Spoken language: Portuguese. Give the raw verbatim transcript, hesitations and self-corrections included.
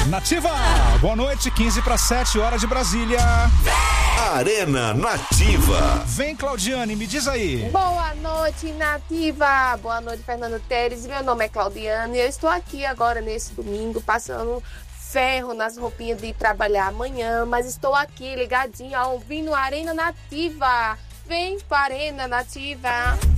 Nativa. Boa noite, quinze para sete horas de Brasília. Arena Nativa. Vem, Claudiane, me diz aí. Boa noite, Nativa. Boa noite, Fernando Teres. Meu nome é Claudiane e eu estou aqui agora nesse domingo passando ferro nas roupinhas de ir trabalhar amanhã, mas estou aqui ligadinha ouvindo a Arena Nativa. Vem para a Arena Nativa.